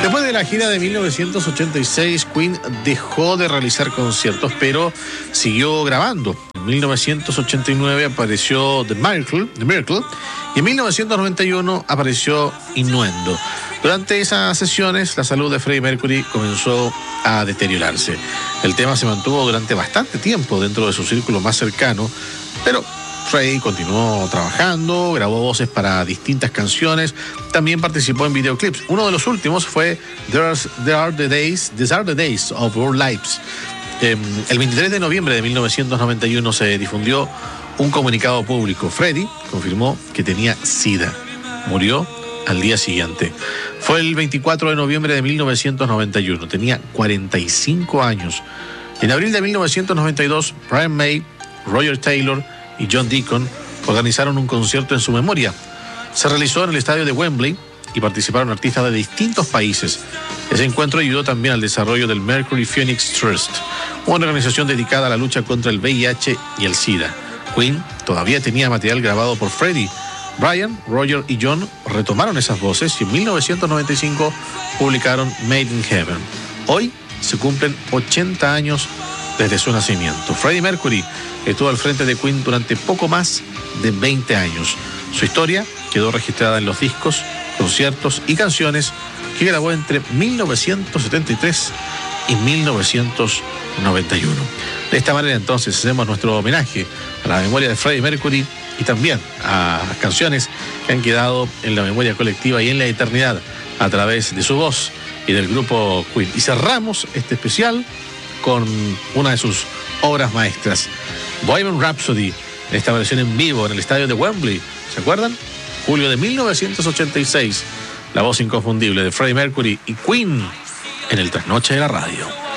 Después de la gira de 1986, Queen dejó de realizar conciertos, pero siguió grabando. En 1989 apareció The Miracle, y en 1991 apareció Innuendo. Durante esas sesiones, la salud de Freddie Mercury comenzó a deteriorarse. El tema se mantuvo durante bastante tiempo dentro de su círculo más cercano, pero Freddie continuó trabajando, grabó voces para distintas canciones, también participó en videoclips. Uno de los últimos fue These Are the Days of Our Lives. El 23 de noviembre de 1991 se difundió un comunicado público. Freddie confirmó que tenía SIDA. Murió al día siguiente. Fue el 24 de noviembre de 1991. Tenía 45 años. En abril de 1992, Brian May, Roger Taylor y John Deacon organizaron un concierto en su memoria. Se realizó en el estadio de Wembley y participaron artistas de distintos países. Ese encuentro ayudó también al desarrollo del Mercury Phoenix Trust, una organización dedicada a la lucha contra el VIH y el SIDA. Queen todavía tenía material grabado por Freddie. Brian, Roger y John retomaron esas voces y en 1995 publicaron Made in Heaven. Hoy se cumplen 80 años desde su nacimiento. Freddie Mercury estuvo al frente de Queen durante poco más de 20 años. Su historia quedó registrada en los discos, conciertos y canciones que grabó entre 1973 y 1991. De esta manera entonces hacemos nuestro homenaje a la memoria de Freddie Mercury y también a canciones que han quedado en la memoria colectiva y en la eternidad a través de su voz y del grupo Queen. Y cerramos este especial con una de sus obras maestras, Bohemian Rhapsody, en esta versión en vivo en el estadio de Wembley. ¿Se acuerdan? Julio de 1986, la voz inconfundible de Freddie Mercury y Queen en el Trasnoche de la Radio.